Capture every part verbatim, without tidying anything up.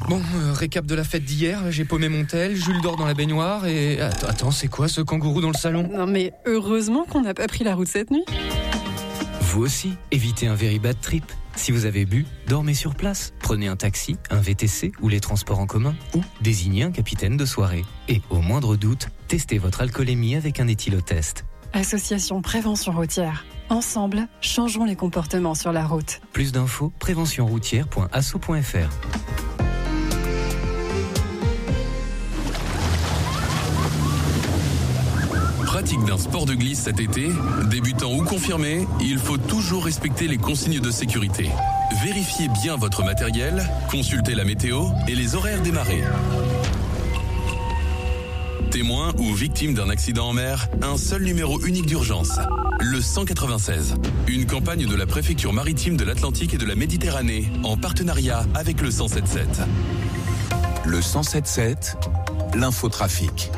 Bon, euh, récap de la fête d'hier, j'ai paumé mon tel, Jules dort dans la baignoire et... Attends, attends, c'est quoi ce kangourou dans le salon ? Non mais heureusement qu'on n'a pas pris la route cette nuit. Vous aussi, évitez un very bad trip. Si vous avez bu, dormez sur place. Prenez un taxi, un V T C ou les transports en commun ou désignez un capitaine de soirée. Et au moindre doute, testez votre alcoolémie avec un éthylotest. Association Prévention Routière. Ensemble, changeons les comportements sur la route. Plus d'infos, prévention routière point asso point f r. Pratique d'un sport de glisse cet été, débutant ou confirmé, il faut toujours respecter les consignes de sécurité. Vérifiez bien votre matériel, consultez la météo et les horaires des marées. Témoin ou victime d'un accident en mer, un seul numéro unique d'urgence, le cent quatre-vingt-seize. Une campagne de la préfecture maritime de l'Atlantique et de la Méditerranée, en partenariat avec le cent soixante-dix-sept. Le cent soixante-dix-sept, l'infotrafic.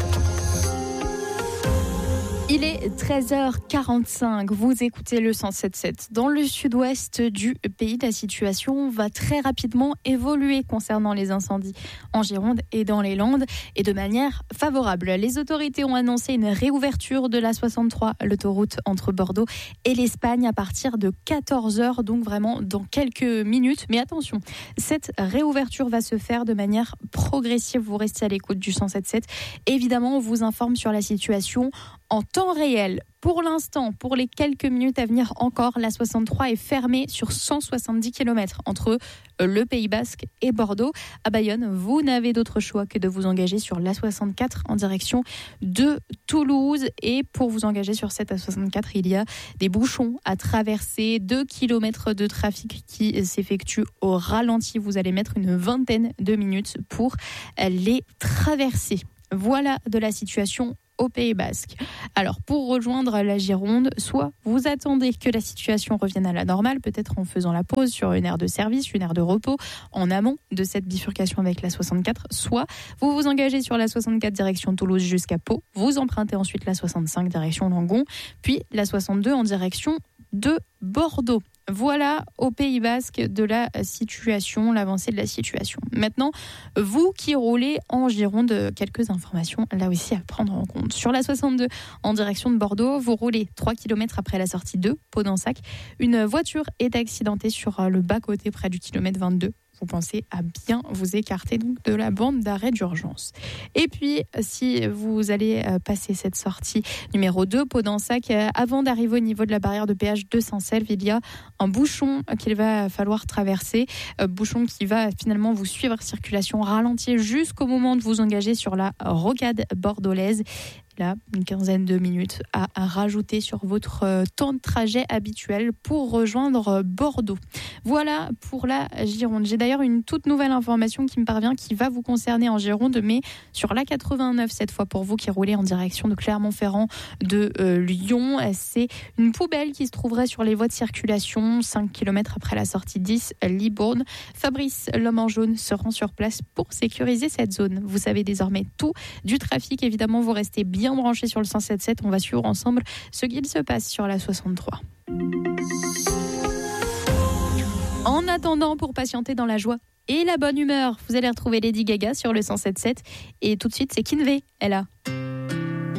Il est treize heures quarante-cinq, vous écoutez le cent soixante-dix-sept. Dans le sud-ouest du pays, la situation va très rapidement évoluer concernant les incendies en Gironde et dans les Landes et de manière favorable. Les autorités ont annoncé une réouverture de la soixante-trois, l'autoroute entre Bordeaux et l'Espagne à partir de quatorze heures, donc vraiment dans quelques minutes. Mais attention, cette réouverture va se faire de manière progressive. Vous restez à l'écoute du cent soixante-dix-sept. Évidemment, on vous informe sur la situation en temps réel. Pour l'instant, pour les quelques minutes à venir encore, la soixante-trois est fermée sur cent soixante-dix kilomètres entre le Pays Basque et Bordeaux. À Bayonne, vous n'avez d'autre choix que de vous engager sur l'A soixante-quatre en direction de Toulouse. Et pour vous engager sur cette A soixante-quatre, il y a des bouchons à traverser, deux kilomètres de trafic qui s'effectue au ralenti. Vous allez mettre une vingtaine de minutes pour les traverser. Voilà de la situation au Pays Basque. Alors, pour rejoindre la Gironde, soit vous attendez que la situation revienne à la normale, peut-être en faisant la pause sur une aire de service, une aire de repos, en amont de cette bifurcation avec la soixante-quatre, soit vous vous engagez sur la soixante-quatre direction Toulouse jusqu'à Pau, vous empruntez ensuite la soixante-cinq direction Langon, puis la soixante-deux en direction de Bordeaux. Voilà au Pays Basque de la situation, l'avancée de la situation. Maintenant, vous qui roulez en Gironde, quelques informations là aussi à prendre en compte. Sur la soixante-deux en direction de Bordeaux, vous roulez trois kilomètres après la sortie de Pau-d'Ensac. Une voiture est accidentée sur le bas-côté près du kilomètre vingt-deux. Vous pensez à bien vous écarter donc de la bande d'arrêt d'urgence. Et puis, si vous allez passer cette sortie numéro deux, Pau-d'Ensac, avant d'arriver au niveau de la barrière de péage de Saint-Selve, il y a un bouchon qu'il va falloir traverser. Bouchon qui va finalement vous suivre, circulation ralentie jusqu'au moment de vous engager sur la rocade bordelaise. Là, une quinzaine de minutes à, à rajouter sur votre euh, temps de trajet habituel pour rejoindre euh, Bordeaux. Voilà pour la Gironde. J'ai d'ailleurs une toute nouvelle information qui me parvient, qui va vous concerner en Gironde, mais sur l'A quatre-vingt-neuf cette fois pour vous qui roulez en direction de Clermont-Ferrand, de euh, Lyon. C'est une poubelle qui se trouverait sur les voies de circulation, cinq kilomètres après la sortie dix, Libourne. Fabrice, l'homme en jaune, se rend sur place pour sécuriser cette zone. Vous savez désormais tout du trafic. Évidemment, vous restez bien branché sur le cent soixante-dix-sept, on va suivre ensemble ce qu'il se passe sur la soixante-trois. En attendant, pour patienter dans la joie et la bonne humeur, vous allez retrouver Lady Gaga sur le cent soixante-dix-sept et tout de suite c'est Kinvey, elle a